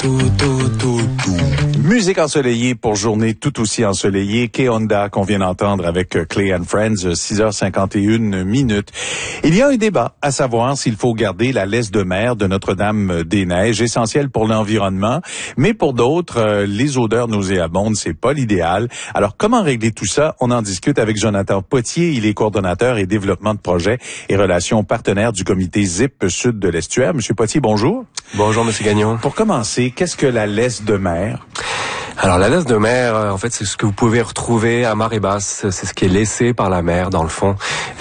Musique ensoleillée pour journée tout aussi ensoleillée. K-Honda qu'on vient d'entendre avec Clay and Friends, 6h51 minutes. Il y a un débat à savoir s'il faut garder la laisse de mer de Notre-Dame-des-Neiges, essentielle pour l'environnement, mais pour d'autres, les odeurs nauséabondes, c'est pas l'idéal. Alors, comment régler tout ça? On en discute avec Jonathan Potier. Il est coordonnateur et développement de projet et relations partenaires du comité ZIP Sud de l'Estuaire. Monsieur Potier, bonjour. Bonjour, Monsieur Gagnon. Pour commencer, qu'est-ce que la laisse de mer? Alors la laisse de mer, en fait, c'est ce que vous pouvez retrouver à marée basse. C'est ce qui est laissé par la mer, dans le fond.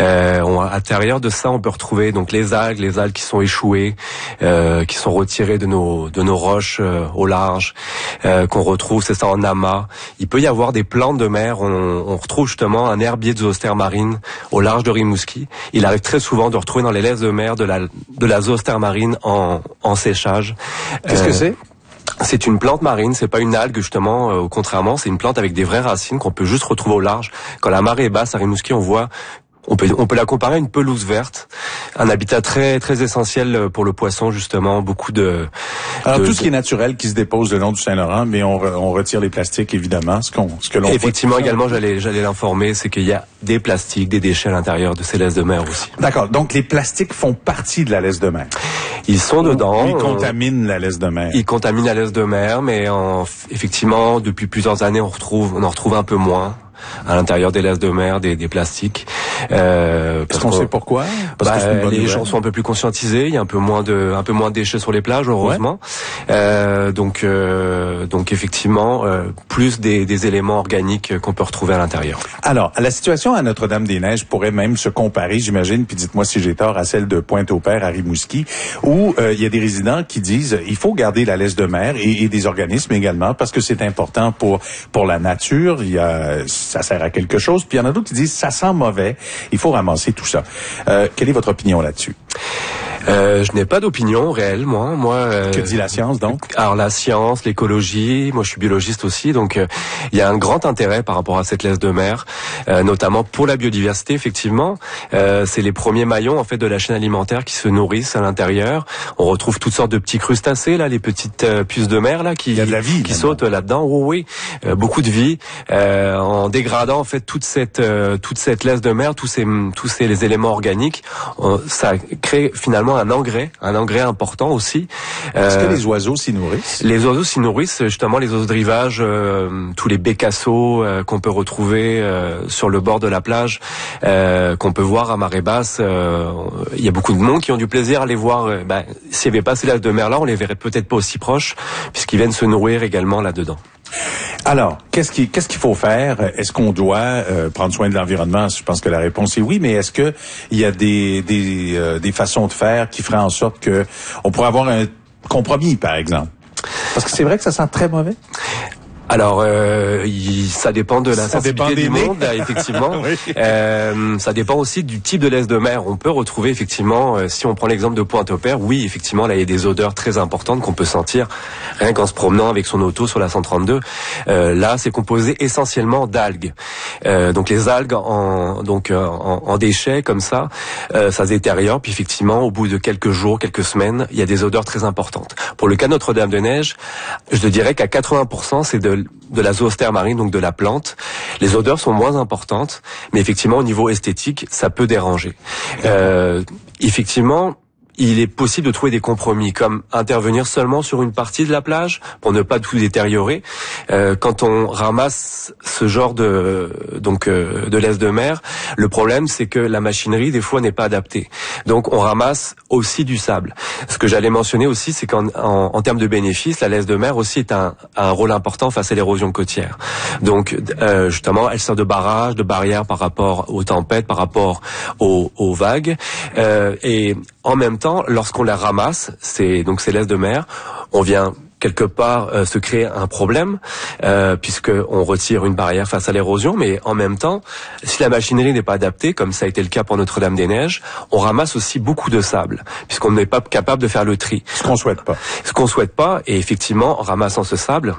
À l'intérieur de ça, on peut retrouver donc les algues qui sont échouées, qui sont retirées de nos roches au large, qu'on retrouve, c'est ça, en amas. Il peut y avoir des plantes de mer. On retrouve justement un herbier de zoostère marine au large de Rimouski. Il arrive très souvent de retrouver dans les laisses de mer de la zoostère marine en séchage. Qu'est-ce que c'est? C'est une plante marine, c'est pas une algue justement, contrairement, c'est une plante avec des vraies racines qu'on peut juste retrouver au large. Quand la marée est basse à Rimouski, on peut la comparer à une pelouse verte, un habitat très très essentiel pour le poisson justement, beaucoup de. Alors tout ce qui est naturel qui se dépose le long du Saint-Laurent, mais on retire les plastiques évidemment, ce que l'on effectivement voit. Également j'allais l'informer, c'est qu'il y a des plastiques, des déchets à l'intérieur de ces laisses de mer aussi. D'accord, donc les plastiques font partie de la laisse de mer. Ils sont dedans. Ils contaminent la laisse de mer. Ils contaminent la laisse de mer, mais effectivement depuis plusieurs années on en retrouve un peu moins à l'intérieur des laisses de mer, des plastiques. Est-ce qu'on sait pourquoi? Parce que les gens sont un peu plus conscientisés. Il y a un peu moins de déchets sur les plages, heureusement. Ouais. Donc effectivement, plus des éléments organiques qu'on peut retrouver à l'intérieur. Alors, la situation à Notre-Dame-des-Neiges pourrait même se comparer, j'imagine, puis dites-moi si j'ai tort, à celle de Pointe-au-Père à Rimouski, où il y a des résidents qui disent il faut garder la laisse de mer et des organismes également parce que c'est important pour la nature. Ça sert à quelque chose. Puis il y en a d'autres qui disent ça sent mauvais. Il faut ramasser tout ça. Quelle est votre opinion là-dessus? Je n'ai pas d'opinion réelle, moi. Que dit la science, donc? Alors, la science, l'écologie, moi je suis biologiste aussi, donc il y a un grand intérêt par rapport à cette laisse de mer, notamment pour la biodiversité, effectivement. C'est les premiers maillons, en fait, de la chaîne alimentaire qui se nourrissent à l'intérieur. On retrouve toutes sortes de petits crustacés, là, les petites puces de mer, là, qui, il y a de la vie, qui sautent là-dedans. Oui. Beaucoup de vie, en dégradant, en fait, toute cette laisse de mer, tous ces les éléments organiques, ça crée finalement un engrais important aussi. Est-ce que les oiseaux s'y nourrissent? Les oiseaux s'y nourrissent, justement, les oiseaux de rivage, tous les bécassos qu'on peut retrouver sur le bord de la plage, qu'on peut voir à marée basse. Il y a beaucoup de monde qui ont du plaisir à les voir. S'il n'y avait pas ces laisses de mer là, on les verrait peut-être pas aussi proches, puisqu'ils viennent se nourrir également là-dedans. Alors, qu'est-ce qu'il faut faire? Est-ce qu'on doit prendre soin de l'environnement? Je pense que la réponse est oui, mais est-ce que il y a des façons de faire qui feraient en sorte que on pourrait avoir un compromis, par exemple? Parce que c'est vrai que ça sent très mauvais. Alors, ça dépend de la sensibilité du monde, effectivement. Oui. Ça dépend aussi du type de laisse de mer. On peut retrouver, effectivement, si on prend l'exemple de Pointe-au-Père, oui, effectivement, là, il y a des odeurs très importantes qu'on peut sentir rien qu'en se promenant avec son auto sur la 132. Là, c'est composé essentiellement d'algues. Donc, les algues en déchets, comme ça se détériore. Puis, effectivement, au bout de quelques jours, quelques semaines, il y a des odeurs très importantes. Pour le cas de Notre-Dame-des-Neiges, je dirais qu'à 80%, c'est de la zoostère marine, donc de la plante. Les odeurs sont moins importantes, mais effectivement, au niveau esthétique, ça peut déranger. Effectivement, il est possible de trouver des compromis, comme intervenir seulement sur une partie de la plage pour ne pas tout détériorer. Quand on ramasse ce genre de laisse de mer, le problème c'est que la machinerie des fois n'est pas adaptée. Donc on ramasse aussi du sable. Ce que j'allais mentionner aussi, c'est qu'en termes de bénéfices, la laisse de mer aussi est un rôle important face à l'érosion côtière. Donc justement, elle sert de barrage, de barrière par rapport aux tempêtes, par rapport aux vagues, et en même temps, lorsqu'on la ramasse, ces laisses de mer, on vient quelque part se créer un problème, puisque on retire une barrière face à l'érosion, mais en même temps, si la machinerie n'est pas adaptée, comme ça a été le cas pour Notre-Dame-des-Neiges, on ramasse aussi beaucoup de sable, puisqu'on n'est pas capable de faire le tri. Ce qu'on souhaite pas. Ce qu'on souhaite pas, et effectivement, en ramassant ce sable,